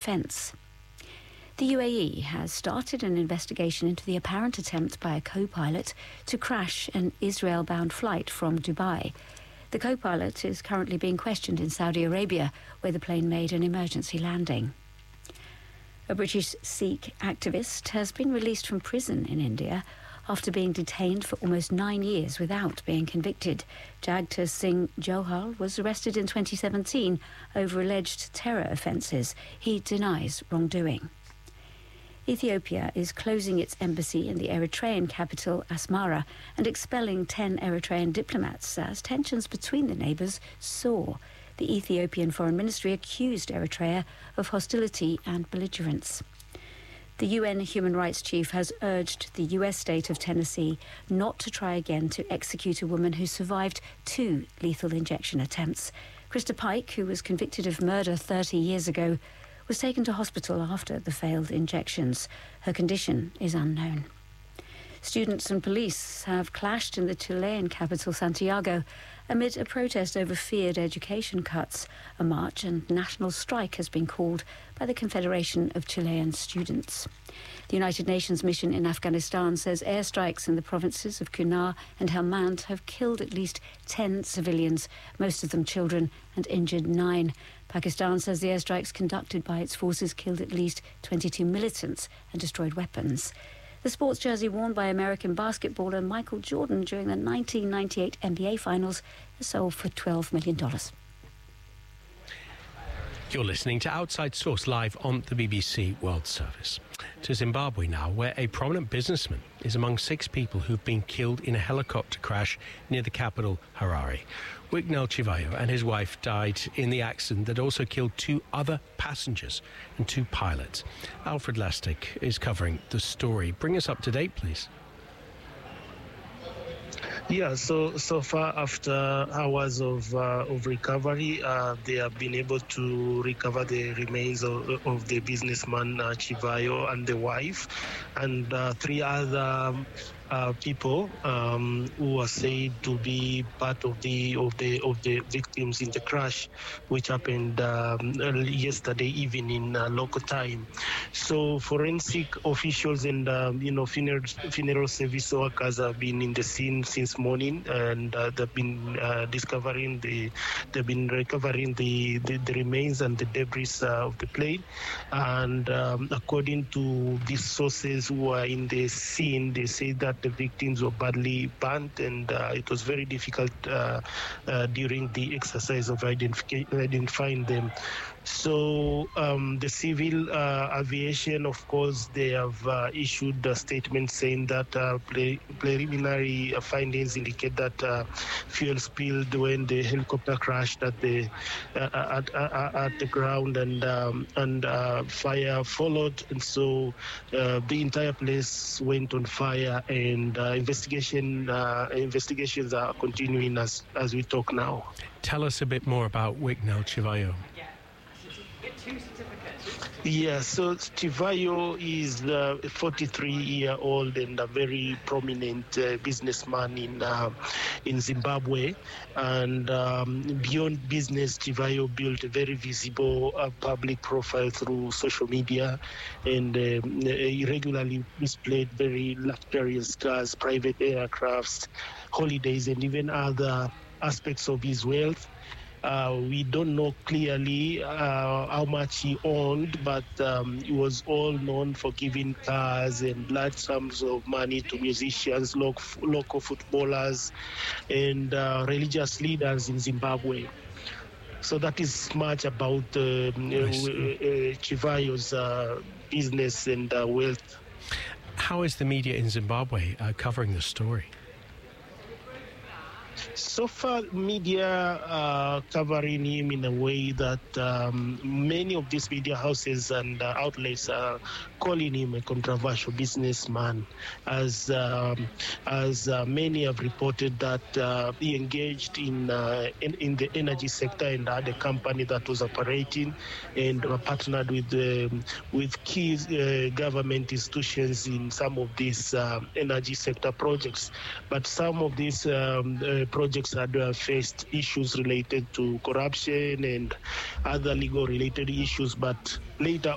offence. The UAE has started an investigation into the apparent attempt by a co-pilot to crash an Israel-bound flight from Dubai. The co-pilot is currently being questioned in Saudi Arabia, where the plane made an emergency landing. A British Sikh activist has been released from prison in India after being detained for almost 9 years without being convicted. Jagta Singh Johal was arrested in 2017 over alleged terror offences. He denies wrongdoing. Ethiopia is closing its embassy in the Eritrean capital Asmara and expelling 10 Eritrean diplomats as tensions between the neighbours soar. The Ethiopian Foreign Ministry accused Eritrea of hostility and belligerence. The UN Human Rights Chief has urged the US state of Tennessee not to try again to execute a woman who survived 2 lethal injection attempts. Krista Pike, who was convicted of murder 30 years ago, was taken to hospital after the failed injections. Her condition is unknown. Students and police have clashed in the Chilean capital, Santiago, amid a protest over feared education cuts. A march and national strike has been called by the Confederation of Chilean Students. The United Nations mission in Afghanistan says airstrikes in the provinces of Kunar and Helmand have killed at least 10 civilians, most of them children, and injured 9. Pakistan says the airstrikes conducted by its forces killed at least 22 militants and destroyed weapons. The sports jersey worn by American basketballer Michael Jordan during the 1998 NBA Finals is sold for $12 million. You're listening to Outside Source live on the BBC World Service. To Zimbabwe now, where a prominent businessman is among 6 people who've been killed in a helicopter crash near the capital, Harare. Wicknell Chivayo and his wife died in the accident that also killed 2 other passengers and 2 pilots. Alfred Lastic is covering the story. Bring us up to date, please. Yeah, so far after hours of recovery, they have been able to recover the remains of the businessman Chivayo and the wife, and 3 other people who are said to be part of the victims in the crash, which happened yesterday evening local time. So forensic officials and funeral service workers have been in the scene since morning, and they've been recovering the remains and the debris of the plane. And according to these sources who are in the scene, they say that the victims were badly burnt, and it was very difficult during the exercise of identifying them. So the civil aviation, of course, they have issued a statement saying that preliminary findings indicate that fuel spilled when the helicopter crashed at the ground, and fire followed, and so the entire place went on fire, and investigations are continuing as we talk now. Tell us a bit more about Wicknell Chivayo. Yeah, so Chivayo is a 43-year-old and a very prominent businessman in Zimbabwe. And beyond business, Chivayo built a very visible public profile through social media, and he regularly displayed very luxurious cars, private aircrafts, holidays, and even other aspects of his wealth. We don't know clearly how much he owned, but he was all known for giving cars and large sums of money to musicians, local footballers, and religious leaders in Zimbabwe. So that is much about Chivayo's business and wealth. How is the media in Zimbabwe covering the story? So far, media covering him in a way that many of these media houses and outlets are calling him a controversial businessman, as many have reported that he engaged in the energy sector and had a company that was operating and partnered with key government institutions in some of these energy sector projects. But some of these projects had faced issues related to corruption and other legal related issues, but later